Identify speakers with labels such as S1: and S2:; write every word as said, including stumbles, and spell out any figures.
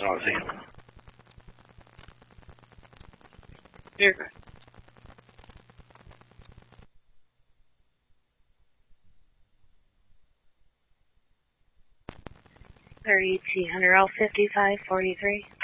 S1: is all I'm saying. You're good.
S2: thirty-two hundred L fifty-five forty-three.